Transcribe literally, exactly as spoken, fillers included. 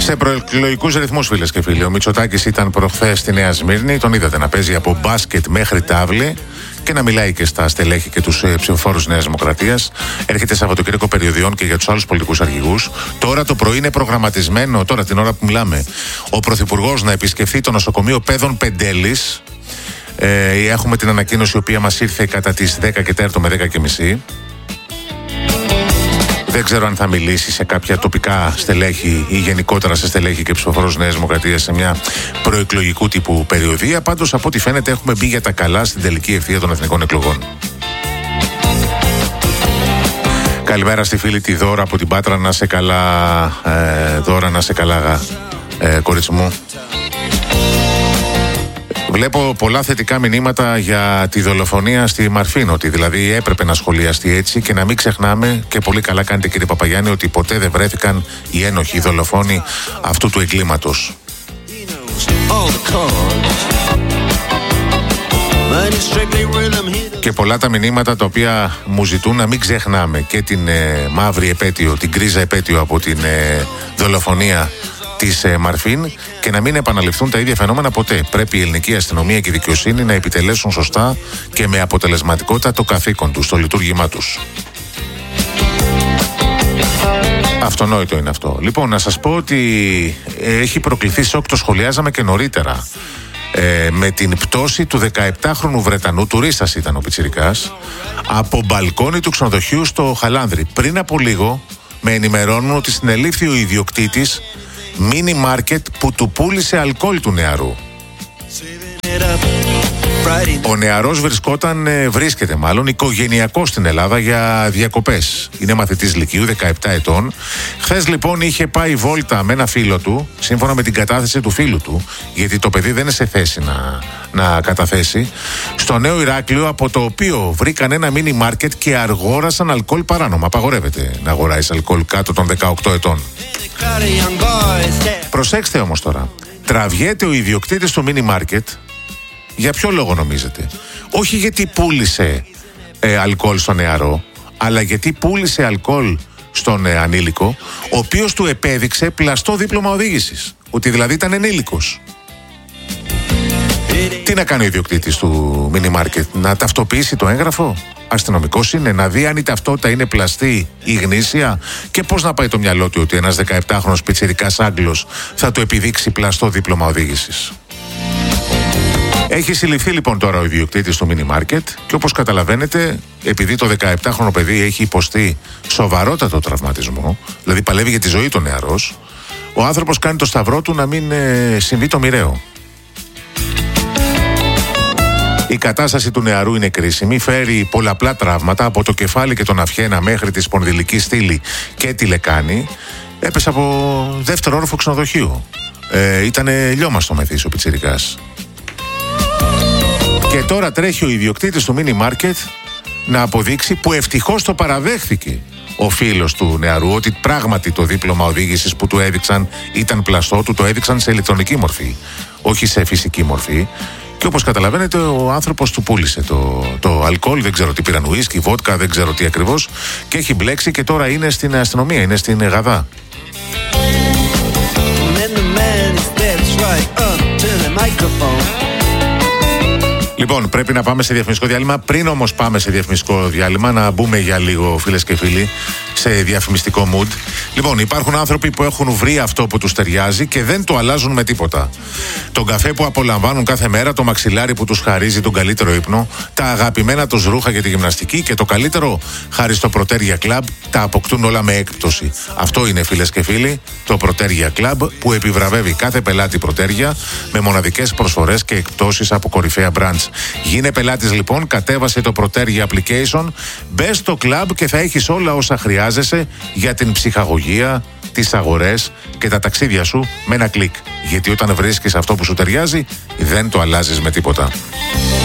Σε προεκλογικούς ρυθμούς, φίλες και φίλοι, ο Μητσοτάκης ήταν προχθές στη Νέα Σμύρνη. Τον είδατε να παίζει από μπάσκετ μέχρι τάβλη και να μιλάει και στα στελέχη και τους ψηφοφόρους Νέας Δημοκρατίας. Έρχεται Σαββατοκύριακο περιοδιών και για τους άλλους πολιτικούς αρχηγούς. Τώρα το πρωί είναι προγραμματισμένο, τώρα την ώρα που μιλάμε, ο Πρωθυπουργός να επισκεφθεί το νοσοκομείο Παιδών Πεντέλης. Ε, έχουμε την ανακοίνωση η οποία μας ήρθε κατά τις δέκα και τέσσερα με δέκα και μισή. Δεν ξέρω αν θα μιλήσει σε κάποια τοπικά στελέχη ή γενικότερα σε στελέχη και ψηφοφόρους Νέας Δημοκρατίας σε μια προεκλογικού τύπου περιοδία. Πάντως, από ό,τι φαίνεται, έχουμε μπει για τα καλά στην τελική ευθεία των εθνικών εκλογών. Καλημέρα στη φίλη τη Δώρα από την Πάτρα. Να σε καλά, ε, Δώρα, να σε καλά, ε, κορίτσι μου. Βλέπω πολλά θετικά μηνύματα για τη δολοφονία στη Μαρφίν, ότι δηλαδή έπρεπε να σχολιαστεί έτσι και να μην ξεχνάμε, και πολύ καλά κάνετε κύριε Παπαγιάννη, ότι ποτέ δεν βρέθηκαν οι ένοχοι, οι δολοφόνοι αυτού του εγκλήματος. Και πολλά τα μηνύματα τα οποία μου ζητούν να μην ξεχνάμε και την ε, μαύρη επέτειο, την γκρίζα επέτειο από την ε, δολοφονία της ε, Μαρφίν, και να μην επαναληφθούν τα ίδια φαινόμενα ποτέ. Πρέπει η ελληνική αστυνομία και η δικαιοσύνη να επιτελέσουν σωστά και με αποτελεσματικότητα το καθήκον τους, το λειτουργήμά τους. Αυτονόητο είναι αυτό. Λοιπόν, να σας πω ότι έχει προκληθεί σοκ, το σχολιάζαμε και νωρίτερα, ε, με την πτώση του δεκαεπτάχρονου Βρετανού, τουρίστας ήταν ο πιτσιρικάς, από μπαλκόνι του ξενοδοχείου στο Χαλάνδρι. Πριν από λίγο με ενημερώνουν ότι συνελήφθη ο ιδιοκτήτης μίνι μάρκετ που του πούλησε αλκοόλ του νεαρού. Ο νεαρός βρισκόταν, βρίσκεται μάλλον, οικογενειακός στην Ελλάδα για διακοπές. Είναι μαθητής λυκείου, δεκαεπτά ετών. Χθες λοιπόν είχε πάει βόλτα με ένα φίλο του, σύμφωνα με την κατάθεση του φίλου του, γιατί το παιδί δεν είναι σε θέση να, να καταθέσει, στο Νέο Ηράκλειο, από το οποίο βρήκαν ένα μίνι μάρκετ και αγόρασαν αλκοόλ παράνομα. Απαγορεύεται να αγοράεις αλκοόλ κάτω των δεκαοκτώ ετών. Προσέξτε όμως τώρα, τραβιέται ο ιδιοκτήτης του μίνι μάρκετ. Για ποιο λόγο νομίζετε? Όχι γιατί πούλησε ε, αλκοόλ στον νεαρό, αλλά γιατί πούλησε αλκοόλ στον ε, ανήλικο, ο οποίος του επέδειξε πλαστό δίπλωμα οδήγησης, ότι δηλαδή ήταν ενήλικος. Τι να κάνει ο ιδιοκτήτης του μίνι μάρκετ? Να ταυτοποιήσει το έγγραφο? Αστυνομικός είναι? Να δει αν η ταυτότητα είναι πλαστή ή γνήσια? Και πώς να πάει το μυαλό του ότι ένας δεκαεπτάχρονος πιτσιρικάς Άγγλος θα του επιδείξει πλαστό δίπλωμα οδήγησης? Έχει συλληφθεί λοιπόν τώρα ο ιδιοκτήτης του μίνι μάρκετ και όπως καταλαβαίνετε, επειδή το δεκαεπτάχρονο παιδί έχει υποστεί σοβαρότατο τραυματισμό, δηλαδή παλεύει για τη ζωή του νεαρός, ο άνθρωπος κάνει το σταυρό του να μην ε, συμβεί το μοιραίο. Η κατάσταση του νεαρού είναι κρίσιμη, φέρει πολλαπλά τραύματα από το κεφάλι και τον αυχένα μέχρι τη σπονδυλική στήλη και τη λεκάνη. Έπεσε από δεύτερο όροφο ξενοδοχείου. Ε, ήτανε λιώμα στο μεθύς ο πιτσιρικάς. Και τώρα τρέχει ο ιδιοκτήτης του μίνι μάρκετ να αποδείξει, που ευτυχώς το παραδέχθηκε ο φίλος του νεαρού, ότι πράγματι το δίπλωμα οδήγησης που του έδειξαν ήταν πλαστό, του το έδειξαν σε ηλεκτρονική μορφή, όχι σε φυσική μορφή. Και όπως καταλαβαίνετε, ο άνθρωπος του πούλησε το, το αλκοόλ, δεν ξέρω τι πήραν, ουίσκι, βότκα, δεν ξέρω τι ακριβώς, και έχει μπλέξει και τώρα είναι στην αστυνομία, είναι στην Γαδά. Λοιπόν, πρέπει να πάμε σε διαφημιστικό διάλειμμα. Πριν όμως πάμε σε διαφημιστικό διάλειμμα, να μπούμε για λίγο, φίλες και φίλοι, σε διαφημιστικό mood. Λοιπόν, υπάρχουν άνθρωποι που έχουν βρει αυτό που τους ταιριάζει και δεν το αλλάζουν με τίποτα. Τον καφέ που απολαμβάνουν κάθε μέρα, το μαξιλάρι που τους χαρίζει τον καλύτερο ύπνο, τα αγαπημένα τους ρούχα για τη γυμναστική και το καλύτερο, χάρη στο Proteria Club, τα αποκτούν όλα με έκπτωση. Αυτό είναι, φίλες και φίλοι, το Proteria Club, που επιβραβεύει κάθε πελάτη Proteria με μοναδικές προσφορές και εκπτώσεις από κορυφαία brands. Γίνε πελάτης λοιπόν, κατέβασε το Proteria Application, μπες στο club και θα έχεις όλα όσα χρειάζεσαι για την ψυχαγωγία, τις αγορές και τα ταξίδια σου με ένα κλικ. Γιατί όταν βρίσκεις αυτό που σου ταιριάζει, δεν το αλλάζεις με τίποτα.